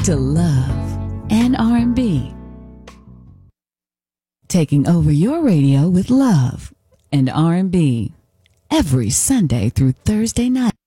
to love and R&B. Taking over your radio with love and R&B every Sunday through Thursday night.